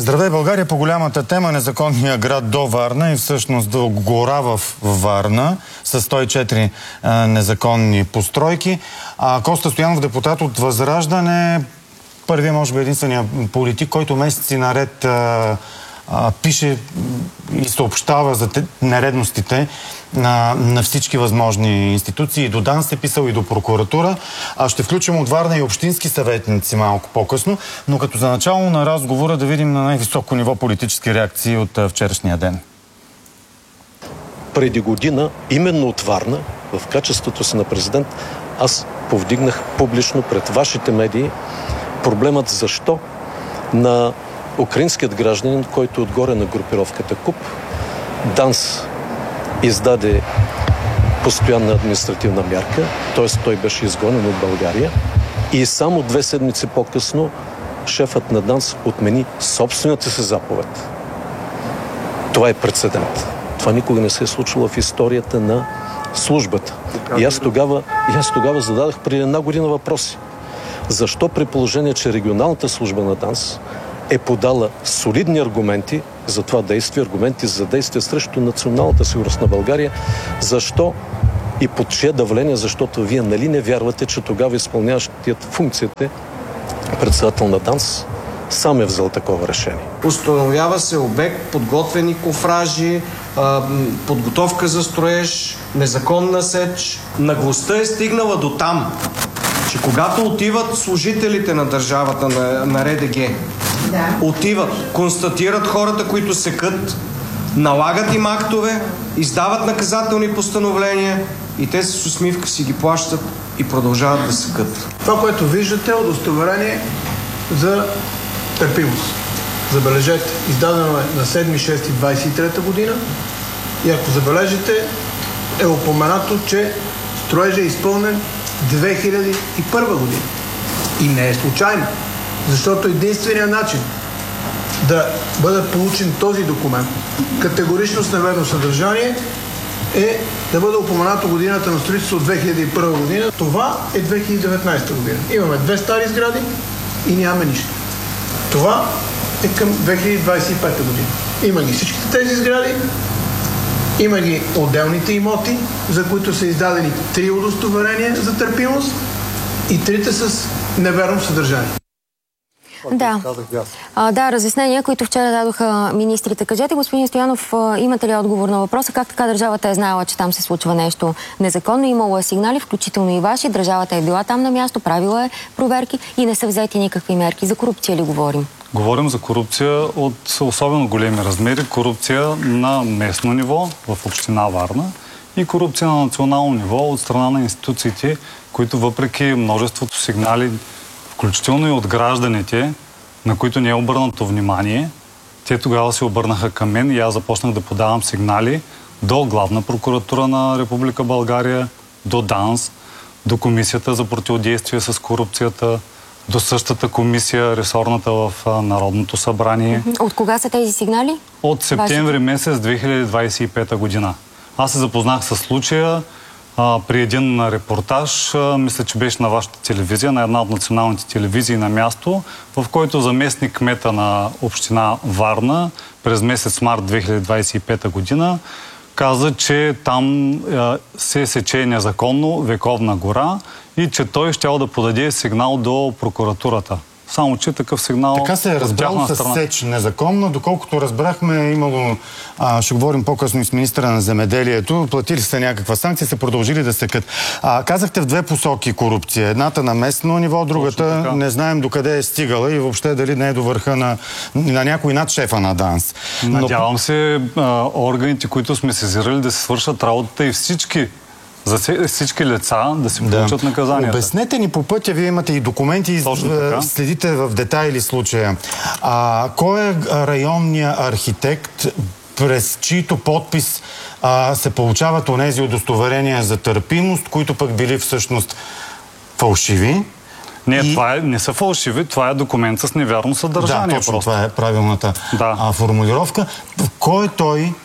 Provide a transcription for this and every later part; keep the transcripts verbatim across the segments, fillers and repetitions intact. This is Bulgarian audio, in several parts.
Здравей, България, по голямата тема незаконния град до Варна и всъщност до гора в Варна с сто и четири а, незаконни постройки. А Коста Стоянов, депутат от Възраждане, първият, може би единствения политик, който месеци наред а, а, пише и съобщава за те, нередностите на, на всички възможни институции. И до ДАНС е писал, и до прокуратура. А ще включим от Варна и общински съветници малко по-късно. Но като за начало на разговора да видим на най-високо ниво политически реакции от а, вчерашния ден. Преди година, именно от Варна, в качеството си на президент, аз повдигнах публично пред вашите медии проблемът защо на украинският гражданин, който е отгоре на групировката КУП, ДАНС издаде постоянна административна мярка, т.е. той беше изгонен от България и само две седмици по-късно шефът на ДАНС отмени собствената си заповед. Това е прецедент. Това никога не се е случило в историята на службата. И аз тогава, и аз тогава зададах преди една година въпроси. Защо при положение, че регионалната служба на ДАНС е подала солидни аргументи за това действие, аргументи за действие срещу националната сигурност на България, защо и под чие давление, защото вие нали не вярвате, че тогава изпълняващият функциите председател на ДАНС сам е взел такова решение. Установява се обект, подготвени кофражи, подготовка за строеж, незаконна сеч. Наглостта е стигнала до там, че когато отиват служителите на държавата, на, на РДГ, да. отиват, констатират хората, които секат, налагат им актове, издават наказателни постановления и те с усмивка си ги плащат и продължават да секат. Това, което виждате, е удостоверение за търпимост. Забележете, издадено е на седми шести двадесет и трета година и ако забележите, е упоменато, че строежът е изпълнен две хиляди и първа година. И не е случайно, защото единственият начин да бъде получен този документ, категорично с неверно съдържание, е да бъде упоменато годината на строителство от две хиляди и първа година. Това е две хиляди и деветнадесета година. Имаме две стари сгради и нямаме нищо. Това е към две хиляди двадесет и пета година. Има ги всичките тези сгради, има ги отделните имоти, за които са издадени три удостоверения за търпимост и трите с неверно съдържание. Да, а, да, разяснения, които вчера дадоха министрите. Кажете, господин Стоянов, имате ли отговор на въпроса? Как така държавата е знаела, че там се случва нещо незаконно? Имало е сигнали, включително и ваши. Държавата е била там на място, правила е проверки и не са взети никакви мерки. За корупция ли говорим? Говорим за корупция от особено големи размери. Корупция на местно ниво в община Варна и корупция на национално ниво от страна на институциите, които въпреки множеството сигнали, включително и от гражданите, на които не е обърнато внимание, те тогава се обърнаха към мен и аз започнах да подавам сигнали до Главна прокуратура на Република България, до ДАНС, до Комисията за противодействие с корупцията, до същата комисия, ресорната в Народното събрание. От кога са тези сигнали? От септември месец две хиляди двадесет и пета година. Аз се запознах с случая а, при един репортаж, а, мисля, че беше на вашата телевизия, на една от националните телевизии на място, в който заместник кмета на община Варна през месец март две хиляди двадесет и пета година каза, че там а, се сече незаконно Вековна гора и че той щял да подаде сигнал до прокуратурата. Само, че такъв сигнал... Така се е разбрало с сеч незаконно. Доколкото разбрахме, имало... А, ще говорим по-късно и с министра на земеделието. Платили са някаква санкция, са продължили да секат. А, казахте в две посоки корупция. Едната на местно ниво, другата не знаем докъде е стигала и въобще дали не е до върха на, на някой над шефа на ДАНС. Но... Надявам се а, органите, които сме сезирали, да се свършат работата и всички за всички лица да си получат да. наказанията. Обяснете ни по пътя, вие имате и документи, следите в детайли случая. А, кой е районният архитект, през чийто подпис а, се получават онези удостоверения за търпимост, които пък били всъщност фалшиви? Не, и... това е, не са фалшиви, това е документ с невярно съдържание. Да, точно просто. Това е правилната да. а, формулировка. Кой е той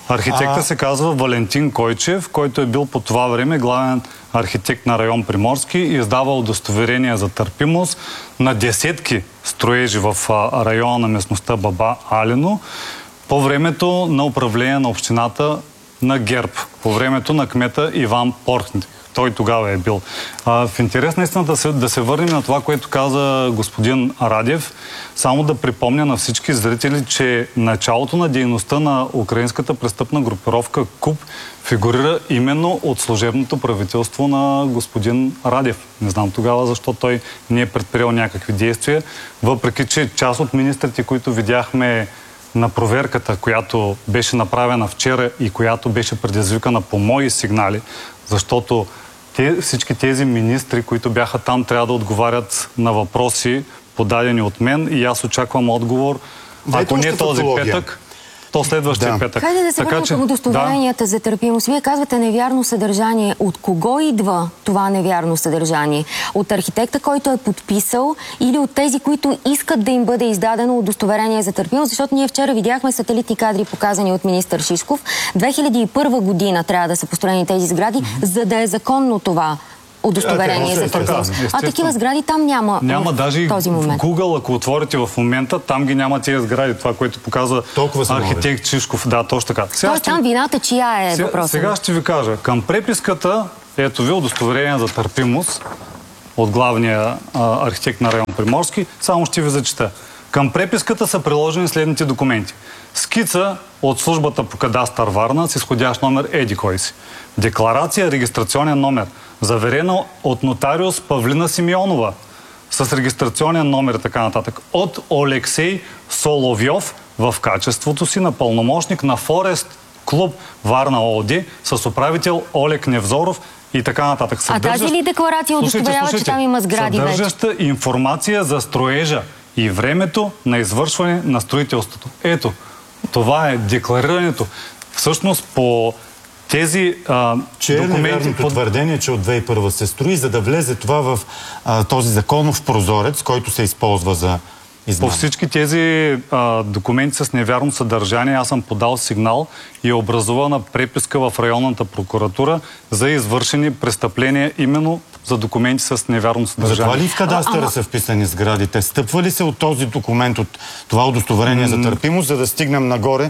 Архитекта А... се казва Валентин Койчев, който е бил по това време главен архитект на район Приморски и издава удостоверения за търпимост на десетки строежи в района на местността Баба Алино по времето на управление на общината на ГЕРБ, по времето на кмета Иван Порхник. Той тогава е бил. А, в интерес наистина да се, да се върнем на това, което каза господин Радев. Само да припомня на всички зрители, че началото на дейността на украинската престъпна групировка КУП фигурира именно от служебното правителство на господин Радев. Не знам тогава защо той не е предприел някакви действия, въпреки че част от министрите, които видяхме на проверката, която беше направена вчера и която беше предизвикана по мои сигнали, защото те, всички тези министри, които бяха там, трябва да отговарят на въпроси, подадени от мен, и аз очаквам отговор. Ако не този петък, то следващия да. петък. Хайде да се върнем към удостоверенията да. за търпимост. Вие казвате невярно съдържание. От кого идва това невярно съдържание? От архитекта, който е подписал, или от тези, които искат да им бъде издадено удостоверение за търпимост? Защото ние вчера видяхме сателитни кадри, показани от министър Шишков. две хиляди и първа година трябва да са построени тези сгради, mm-hmm. за да е законно това удостоверение за търпимост. А такива сгради там няма, няма в даже този момент. В Google, ако отворите в момента, там ги няма тези сгради. Това, което показва архитект Шишков. Да, точно така. Тоест там вината чия е въпросът? Сега ще ви кажа. Към преписката, ето ви удостоверение за търпимост от главния а, архитект на район Приморски, само ще ви зачита. Към преписката са приложени следните документи. Скица от службата по кадастър Варна с изходящ номер еди кой си. Декларация, регистрационен номер, заверена от нотариус Павлина Симеонова с регистрационен номер, така нататък, от Олексей Соловьов в качеството си на пълномощник на Форест клуб Варна ООД с управител Олег Невзоров и така нататък. Съдържащ... А тази ли декларация удостоверява, че там има сгради вече? Съдържаща информация за строежа и времето на извършване на строителството. Ето, това е декларирането. Всъщност по тези а, че документи... Че е невярното под... твърдение, че от две хиляди и първа се строи, за да влезе това в а, този законов прозорец, който се използва за измама. По всички тези а, документи с невярно съдържание аз съм подал сигнал и е образувана преписка в районната прокуратура за извършени престъпления именно за документи с невярно съдържание. Затова ли в кадастъра а, са вписани сградите? Стъпва ли се от този документ, от това удостоверение за търпимост, за да стигнем нагоре?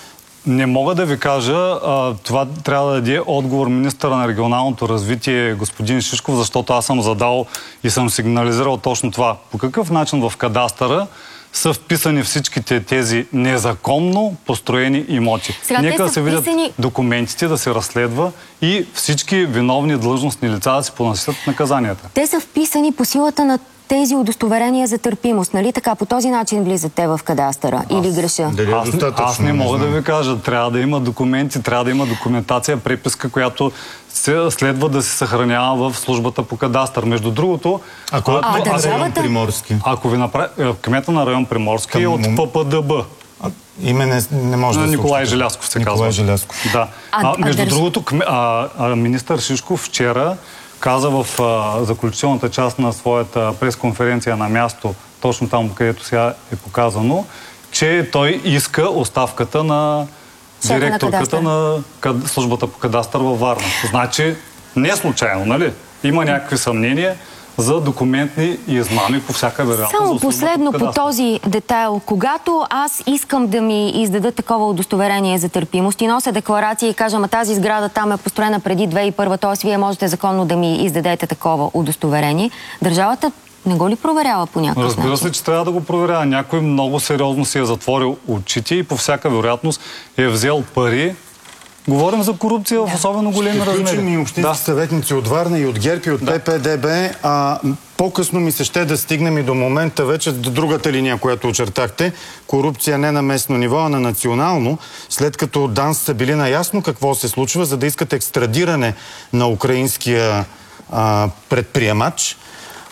Не мога да ви кажа. А, това трябва да даде отговор министъра на регионалното развитие господин Шишков, защото аз съм задал и съм сигнализирал точно това. По какъв начин в кадастъра са вписани всичките тези незаконно построени имоти. Сега Нека да се вписани... видят документите, да се разследва и всички виновни длъжностни лица да си понасят наказанията. Те са вписани по силата на тези удостоверения за търпимост, нали така? По този начин влизат те в кадастъра? Аз, или греша? Аз, аз не мога да ви кажа. Трябва да има документи, трябва да има документация, преписка, която се, следва да се съхранява в службата по кадастър. Между другото... Ако а, а, държавата... Приморски. Ако ви направи... Кмета на район Приморски Към... е от П П Д Б. Име не, не може на да се Николай Желязков се Николай казва. Желязков. Да. А, а, между а, другото, а, а, министър Шишков вчера каза в а, заключителната част на своята пресконференция на място, точно там, където сега е показано, че той иска оставката на директорката на, на службата по кадастър във Варна. Значи, не е случайно, нали? Има някакви съмнения за документни измами по всяка вероятност. Само последно по, по този детайл. Когато аз искам да ми издадат такова удостоверение за търпимост и нося декларация и кажа, ама тази сграда там е построена преди две хиляди и първа, т.е. вие можете законно да ми издадете такова удостоверение, държавата не го ли проверява по някакъв начин? Разбира се, че трябва да го проверява. Някой много сериозно си е затворил очите и по всяка вероятност е взел пари. Говорим за корупция да. в особено големи размери. Включим и общински да. съветници от Варна и от ГЕРБ и от да. П П Д Б. А, по-късно ми се ще да стигнем и до момента вече до другата линия, която очертахте. Корупция не на местно ниво, а на национално. След като ДАНС са били наясно какво се случва, за да искат екстрадиране на украинския а, предприемач.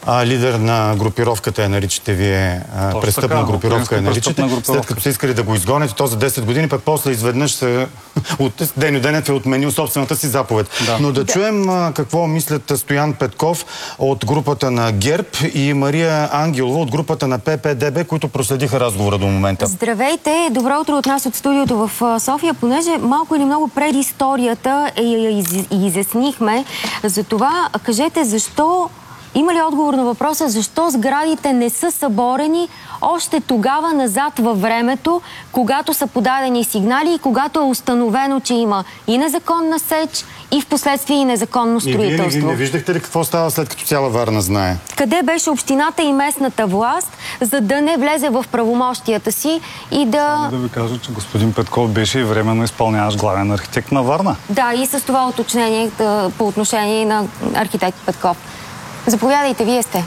а, лидер на групировката, я наричате вие, а, престъпна така, групировка, я наричате, групировка. след като са искали да го изгоните, то за десет години, пък после изведнъж се, от Деню Денев е отменил собствената си заповед. Да. Но да, да чуем а, какво мислят Стоян Петков от групата на ГЕРБ и Мария Ангелова от групата на П П Д Б, които проследиха разговора до момента. Здравейте! Добро утро от нас от студиото в София, понеже малко или много преди историята я изяснихме. За това кажете защо, има ли отговор на въпроса, защо сградите не са съборени още тогава назад във времето, когато са подадени сигнали и когато е установено, че има и незаконна сеч, и в последствие и незаконно строителство. И вие не, не виждахте ли какво става след като цяла Варна знае? Къде беше общината и местната власт, за да не влезе в правомощията си и да... Само да ви кажа, че господин Петков беше и временно изпълняващ главен архитект на Варна. Да, и с това уточнение да, по отношение на архитект Петков. Заповядайте, вие сте.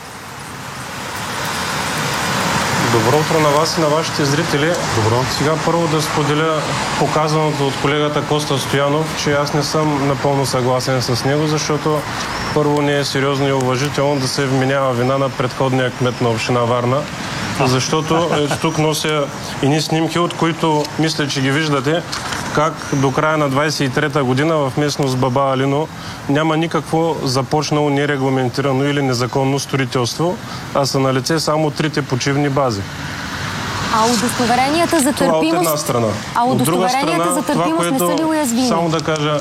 Добро утро на вас и на вашите зрители. Добро. Сега първо да споделя показаното от колегата Коста Стоянов, че аз не съм напълно съгласен с него, защото първо не е сериозно и уважително да се вменява вина на предходния кмет на община Варна. Защото ето тук нося едни снимки, от които мисля, че ги виждате, как до края на двадесет и трета година в местност Баба Алино няма никакво започнало нерегламентирано или незаконно строителство, а са налице само трите почивни бази. А удостоверенията за търпимост... Това от една страна. А удостоверенията за търпимост не са ли уязвими? Само да кажа...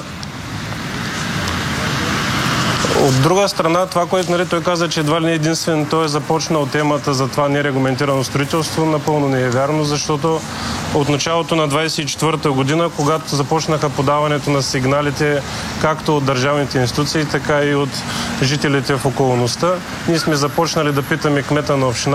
От друга страна, това, което нали, той каза, че едва ли не единствен той е започнал темата за това нерегламентирано строителство, напълно не е вярно, защото от началото на двадесет и четвърта година, когато започнаха подаването на сигналите както от държавните институции, така и от жителите в околността, ние сме започнали да питаме кмета на община